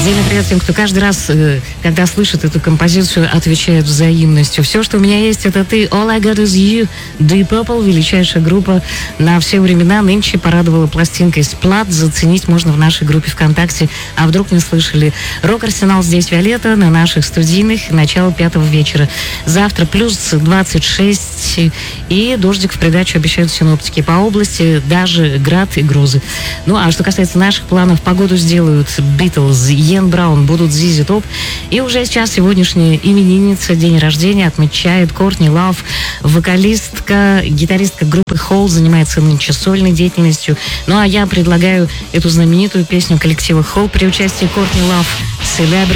Отдельный привет тем, кто каждый раз, когда слышит эту композицию, отвечает взаимностью. Все, что у меня есть, это ты. All I Got Is You. Deep Purple, величайшая группа на все времена, нынче порадовала пластинкой «Сплат». Заценить можно в нашей группе ВКонтакте. А вдруг не слышали? Рок-арсенал здесь, Виолетта, на наших студийных. Начало 5 вечера. Завтра плюс 26 и дождик в придачу обещают синоптики. По области даже град и грозы. Ну, а что касается наших планов, погоду сделают Beatles, Йен Браун, будут ZZ Top. И уже сейчас сегодняшняя именинница, день рождения, отмечает Кортни Лав, вокалистка, гитаристка группы Hole, занимается нынче сольной деятельностью. Ну, а я предлагаю эту знаменитую песню коллектива Hole при участии Кортни Лав «Celebrity».